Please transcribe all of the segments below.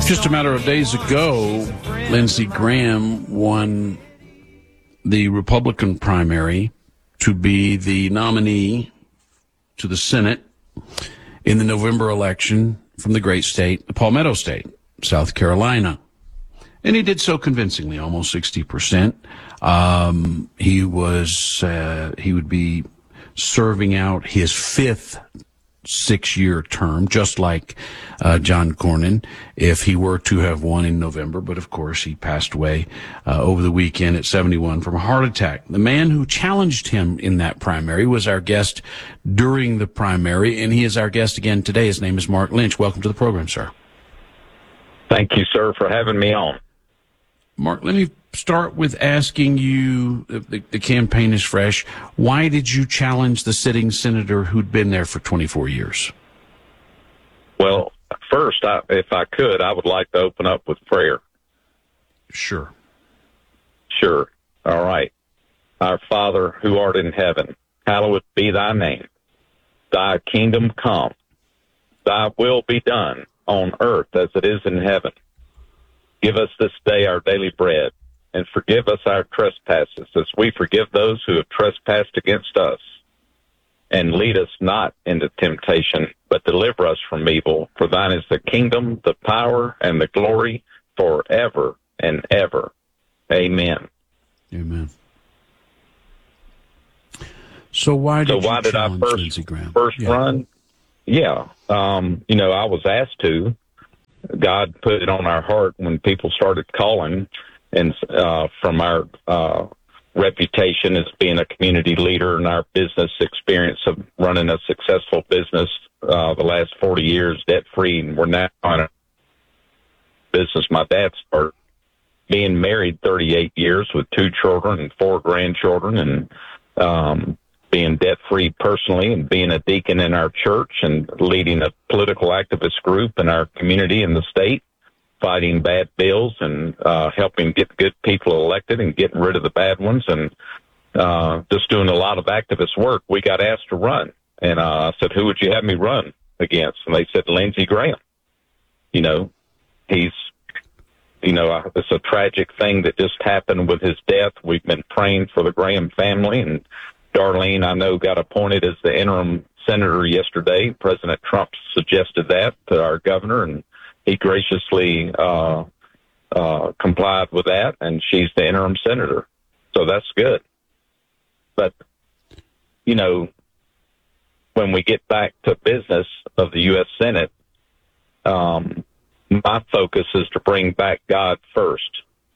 Just a matter of days ago, Lindsey Graham won the Republican primary to be the nominee to the Senate in the November election from the great state, the Palmetto State, South Carolina. And he did so convincingly, almost 60%. He would be serving out his fifth 6-year term, just like John Cornyn, if he were to have won in November. But of course, he passed away over the weekend at 71 from a heart attack. The man who challenged him in that primary was our guest during the primary, and he is our guest again today. His name is Mark Lynch. Welcome to the program, sir. Thank you, sir, for having me on. Mark, let me start with asking you, the campaign is fresh. Why did you challenge the sitting senator who'd been there for 24 years? Well, first, if I could, I would like to open up with prayer. Sure. Sure. All right. Our Father, who art in heaven, hallowed be thy name. Thy kingdom come. Thy will be done on earth as it is in heaven. Give us this day our daily bread, and forgive us our trespasses, as we forgive those who have trespassed against us. And lead us not into temptation, but deliver us from evil. For thine is the kingdom, the power, and the glory forever and ever. Amen. Amen. So why did I first run? Yeah. I was asked to. God put it on our heart when people started calling, and from our reputation as being a community leader and our business experience of running a successful business the last 40 years debt-free, and we're now on a business my dad started. Being married 38 years with 2 children and 4 grandchildren, and being debt-free personally, and being a deacon in our church and leading a political activist group in our community in the state, fighting bad bills and helping get good people elected and getting rid of the bad ones, and just doing a lot of activist work. We got asked to run, and I said, who would you have me run against? And they said, Lindsey Graham. It's a tragic thing that just happened with his death. We've been praying for the Graham family, and Darlene, I know, got appointed as the interim senator yesterday. President Trump suggested that to our governor, and he graciously complied with that, and she's the interim senator. So that's good. But, when we get back to business of the U.S. Senate, my focus is to bring back God first.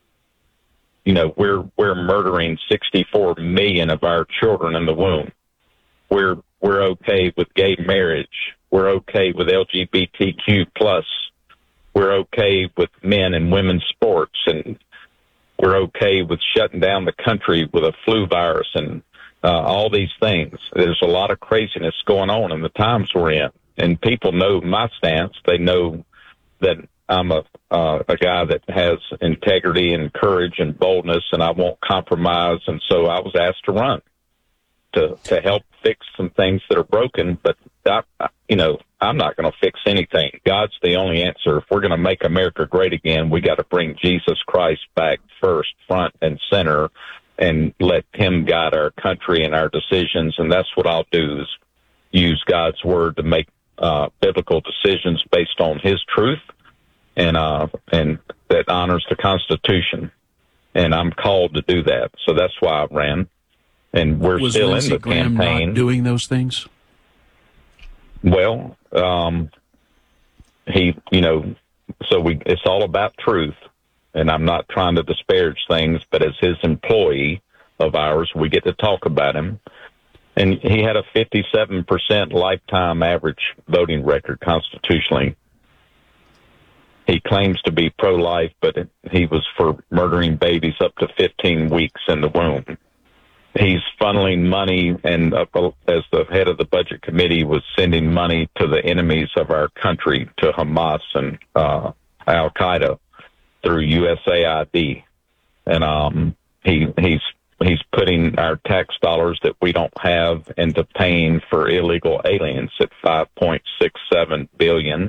We're murdering 64 million of our children in the womb. We're okay with gay marriage. We're okay with LGBTQ plus. We're okay with men and women's sports, and we're okay with shutting down the country with a flu virus and all these things. There's a lot of craziness going on in the times we're in, and people know my stance. They know that I'm a guy that has integrity and courage and boldness, and I won't compromise. And so I was asked to run to help fix some things that are broken. But I'm not going to fix anything. God's the only answer. If we're going to make America great again, we got to bring Jesus Christ back first, front and center, and let him guide our country and our decisions. And that's what I'll do, is use God's word to make biblical decisions based on his truth, and that honors the Constitution. And I'm called to do that. So that's why I ran. And we're still in the campaign. Not doing those things? Well, it's all about truth. And I'm not trying to disparage things, but as his employee of ours, we get to talk about him. And he had a 57% lifetime average voting record constitutionally. He claims to be pro-life, but he was for murdering babies up to 15 weeks in the womb. He's funneling money, and as the head of the budget committee, was sending money to the enemies of our country, to Hamas and Al-Qaeda, through USAID. And he's putting our tax dollars that we don't have into paying for illegal aliens at $5.67 billion.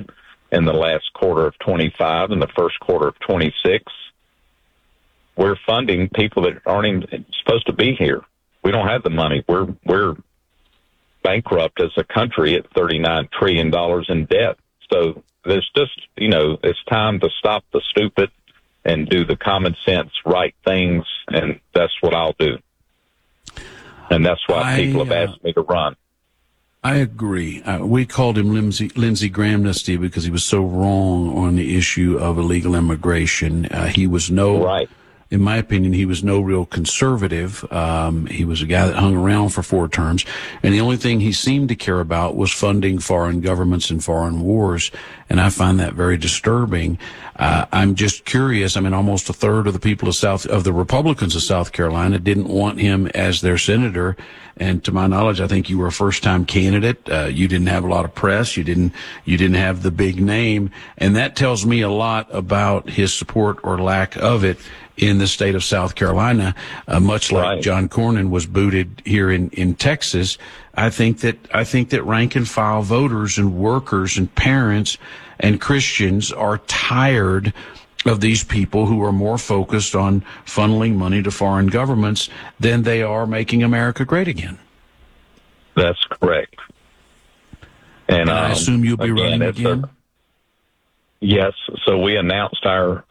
in the last quarter of 25 and the first quarter of 26. We're funding people that aren't even supposed to be here. We don't have the money. We're bankrupt as a country at $39 trillion in debt. So there's just, it's time to stop the stupid and do the common sense right things, and that's what I'll do. And that's why people have asked me to run. I agree. We called him Lindsey Grahamnesty because he was so wrong on the issue of illegal immigration. He was in my opinion, he was no real conservative. He was a guy that hung around for 4 terms, and the only thing he seemed to care about was funding foreign governments and foreign wars, and I find that very disturbing. I'm just curious. I mean, almost a third of the people of the Republicans of South Carolina didn't want him as their senator, and to my knowledge, I think you were a first-time candidate. You didn't have a lot of press. You didn't have the big name, and that tells me a lot about his support or lack of it in the state of South Carolina, much like John Cornyn was booted here in Texas. I think that rank and file voters and workers and parents and Christians are tired of these people who are more focused on funneling money to foreign governments than they are making America great again. That's correct. And I assume you'll be running again? Yes. So we announced our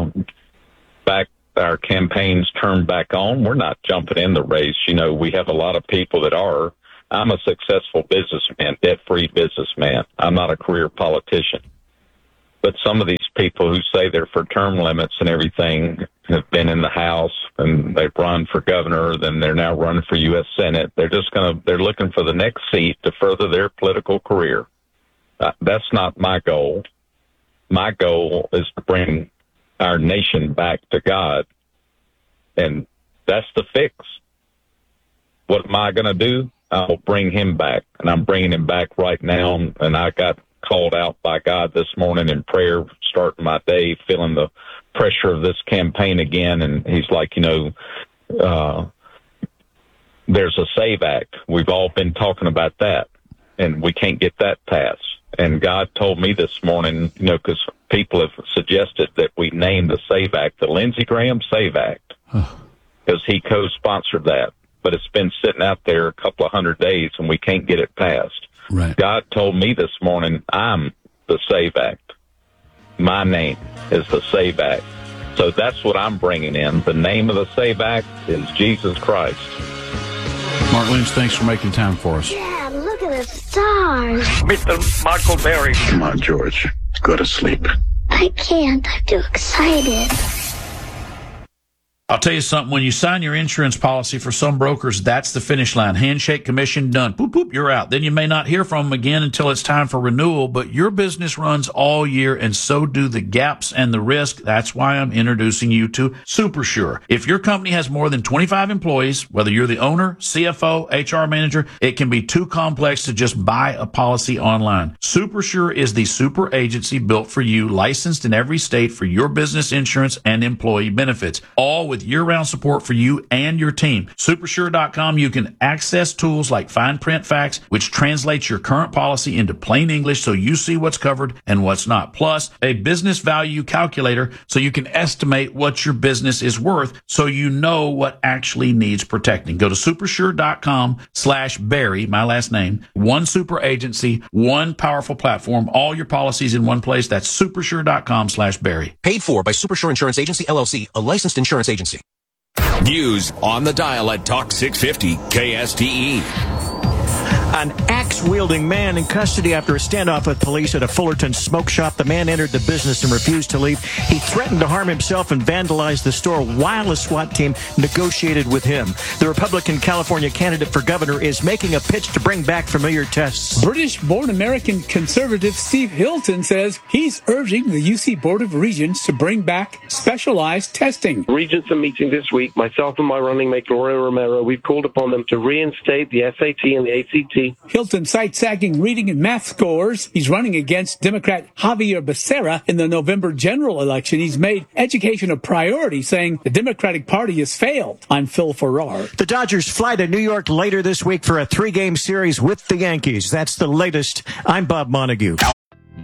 campaigns turned back on. We're not jumping in the race. We have a lot of people that are. I'm a successful businessman, debt-free businessman. I'm not a career politician. But some of these people who say they're for term limits and everything have been in the House and they've run for governor, then they're now running for U.S. Senate. They're looking for the next seat to further their political career. That's not my goal. My goal is to bring our nation back to God, and that's the fix. What am I going to do? I'll bring him back, and I'm bringing him back right now, and I got called out by God this morning in prayer, starting my day, feeling the pressure of this campaign again, and he's like, there's a SAVE Act. We've all been talking about that, and we can't get that passed. And God told me this morning, because people have suggested that we name the SAVE Act the Lindsey Graham SAVE Act, because he co-sponsored that. But it's been sitting out there a couple of 100 days, and we can't get it passed. Right. God told me this morning, I'm the SAVE Act. My name is the SAVE Act. So that's what I'm bringing in. The name of the SAVE Act is Jesus Christ. Mark Lynch, thanks for making time for us. Yeah, look at the stars. Mr. Michael Berry. Come on, George. Go to sleep. I can't. I'm too excited. I'll tell you something, when you sign your insurance policy for some brokers, that's the finish line. Handshake, commission, done. Boop, boop, you're out. Then you may not hear from them again until it's time for renewal, but your business runs all year, and so do the gaps and the risk. That's why I'm introducing you to SuperSure. If your company has more than 25 employees, whether you're the owner, CFO, HR manager, it can be too complex to just buy a policy online. SuperSure is the super agency built for you, licensed in every state for your business insurance and employee benefits, all with year-round support for you and your team. Supersure.com, you can access tools like Fine Print Facts, which translates your current policy into plain English so you see what's covered and what's not. Plus, a business value calculator so you can estimate what your business is worth so you know what actually needs protecting. Go to supersure.com/Barry, my last name. One super agency, one powerful platform, all your policies in one place. That's supersure.com/Barry. Paid for by Supersure Insurance Agency, LLC, a licensed insurance agency. News on the dial at Talk 650 KSTE. An axe-wielding man in custody after a standoff with police at a Fullerton smoke shop. The man entered the business and refused to leave. He threatened to harm himself and vandalized the store while a SWAT team negotiated with him. The Republican California candidate for governor is making a pitch to bring back familiar tests. British-born American conservative Steve Hilton says he's urging the UC Board of Regents to bring back specialized testing. Regents are meeting this week. Myself and my running mate, Gloria Romero, we've called upon them to reinstate the SAT and the ACT. Hilton cites sagging reading and math scores. He's running against Democrat Javier Becerra in the November general election. He's made education a priority, saying the Democratic Party has failed. I'm Phil Farrar. The Dodgers fly to New York later this week for a 3-game series with the Yankees. That's the latest. I'm Bob Montague.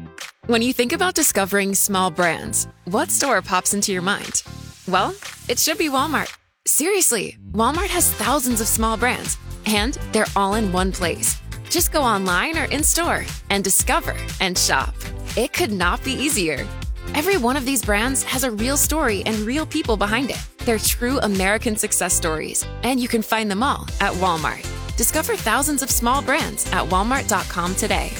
When you think about discovering small brands, what store pops into your mind? Well, it should be Walmart. Seriously, Walmart has thousands of small brands, and they're all in one place. Just go online or in-store and discover and shop. It could not be easier. Every one of these brands has a real story and real people behind it. They're true American success stories, and you can find them all at Walmart. Discover thousands of small brands at walmart.com today.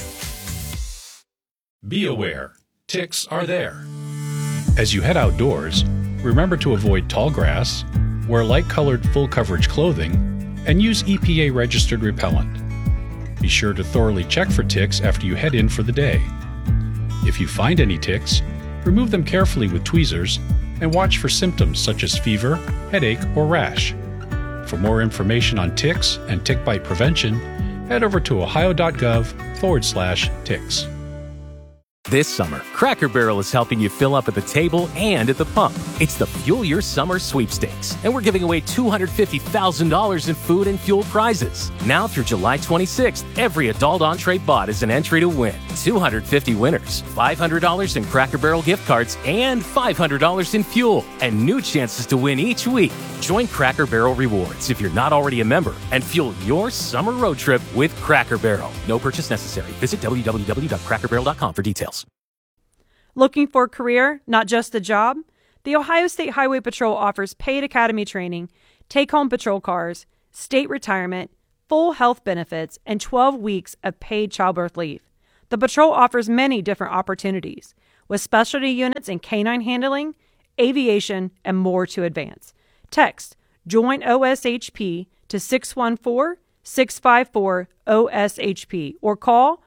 Be aware, ticks are there. As you head outdoors, remember to avoid tall grass, wear light-colored full-coverage clothing, and use EPA-registered repellent. Be sure to thoroughly check for ticks after you head in for the day. If you find any ticks, remove them carefully with tweezers and watch for symptoms such as fever, headache, or rash. For more information on ticks and tick bite prevention, head over to ohio.gov/ticks. This summer, Cracker Barrel is helping you fill up at the table and at the pump. It's the Fuel Your Summer Sweepstakes, and we're giving away $250,000 in food and fuel prizes. Now through July 26th, every adult entree bought is an entry to win. 250 winners, $500 in Cracker Barrel gift cards, and $500 in fuel, and new chances to win each week. Join Cracker Barrel Rewards if you're not already a member, and fuel your summer road trip with Cracker Barrel. No purchase necessary. Visit www.crackerbarrel.com for details. Looking for a career, not just a job? The Ohio State Highway Patrol offers paid academy training, take-home patrol cars, state retirement, full health benefits, and 12 weeks of paid childbirth leave. The patrol offers many different opportunities, with specialty units in canine handling, aviation, and more to advance. Text JOIN OSHP to 614-654-OSHP or call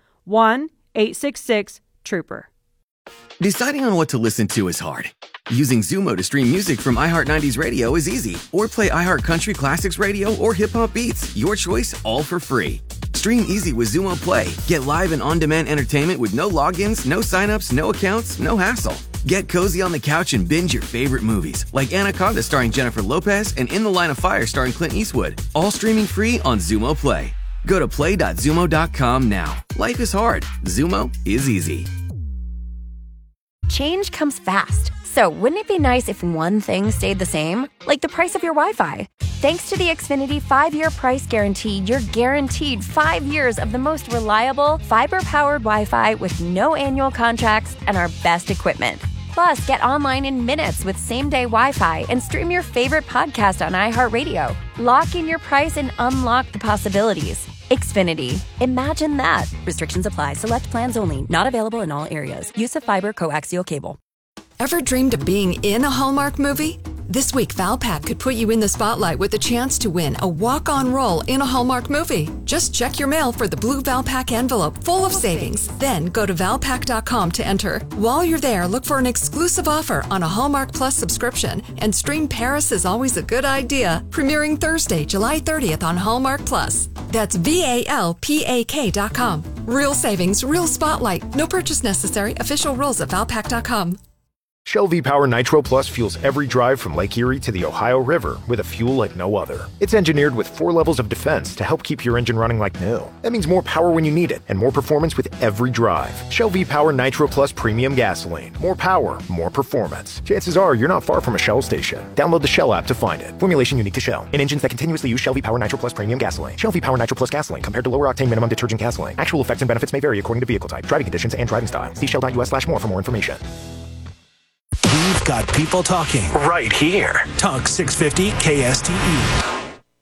1-866-TROOPER. Deciding on what to listen to is hard. Using Zumo to stream music from iHeart 90s Radio is easy. Or play iHeart Country Classics Radio or Hip Hop Beats. Your choice, all for free. Stream easy with Zumo Play. Get live and on-demand entertainment with no logins, no signups, no accounts, no hassle. Get cozy on the couch and binge your favorite movies, like Anaconda starring Jennifer Lopez and In the Line of Fire starring Clint Eastwood. All streaming free on Zumo Play. Go to play.zumo.com now. Life is hard. Zumo is easy. Change comes fast. So wouldn't it be nice if one thing stayed the same? Like the price of your Wi-Fi. Thanks to the Xfinity 5-year price guarantee, you're guaranteed 5 years of the most reliable, fiber-powered Wi-Fi with no annual contracts and our best equipment. Plus, get online in minutes with same-day Wi-Fi and stream your favorite podcast on iHeartRadio. Lock in your price and unlock the possibilities. Xfinity. Imagine that. Restrictions apply. Select plans only. Not available in all areas. Use of fiber coaxial cable. Ever dreamed of being in a Hallmark movie? This week, Valpak could put you in the spotlight with a chance to win a walk-on role in a Hallmark movie. Just check your mail for the blue Valpak envelope full of savings. Then go to Valpak.com to enter. While you're there, look for an exclusive offer on a Hallmark Plus subscription and stream Paris is Always a Good Idea, premiering Thursday, July 30th on Hallmark Plus. That's VALPAK.com. Real savings, real spotlight. No purchase necessary. Official rules at Valpak.com. Shell V-Power Nitro Plus fuels every drive from Lake Erie to the Ohio River with a fuel like no other. It's engineered with 4 levels of defense to help keep your engine running like new. That means more power when you need it and more performance with every drive. Shell V-Power Nitro Plus Premium Gasoline. More power, more performance. Chances are you're not far from a Shell station. Download the Shell app to find it. Formulation unique to Shell. In engines that continuously use Shell V-Power Nitro Plus Premium Gasoline. Shell V-Power Nitro Plus Gasoline compared to lower octane minimum detergent gasoline. Actual effects and benefits may vary according to vehicle type, driving conditions, and driving style. See shell.us/more for more information. We've got people talking right here. Talk 650 KSTE.